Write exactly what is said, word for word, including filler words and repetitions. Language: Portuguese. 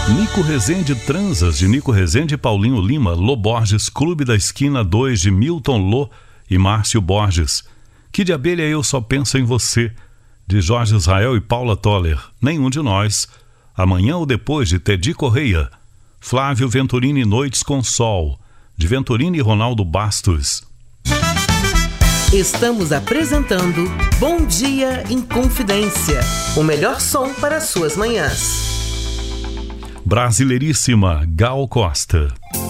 Nico Rezende Transas, de Nico Rezende e Paulinho Lima. Lô Borges, Clube da Esquina dois, de Milton Lô e Márcio Borges. Que de abelha eu só penso em você, de Jorge Israel e Paula Toller. Nenhum de nós. Amanhã ou depois, de Tedi Correia. Flávio Venturini, Noites com Sol, de Venturini e Ronaldo Bastos. Estamos apresentando Bom Dia em Confidência, o melhor som para suas manhãs. Brasileiríssima, Gal Costa.